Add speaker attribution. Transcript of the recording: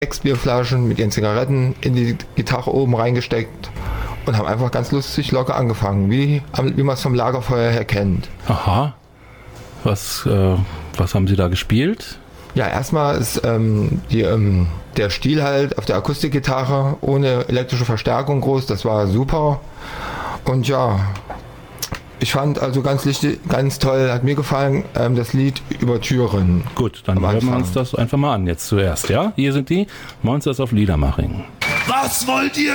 Speaker 1: 6 Bierflaschen mit ihren Zigaretten in die Gitarre oben reingesteckt und haben einfach ganz lustig locker angefangen, wie man es vom Lagerfeuer her kennt.
Speaker 2: Aha. Was haben Sie da gespielt?
Speaker 1: Ja, erstmal ist der Stil halt auf der Akustikgitarre ohne elektrische Verstärkung groß, das war super. Und ja, ich fand also ganz toll, hat mir gefallen, das Lied über Türen.
Speaker 2: Gut, dann hören wir uns das einfach mal an jetzt zuerst, ja? Hier sind die Monsters of Liedermaching.
Speaker 3: Was wollt ihr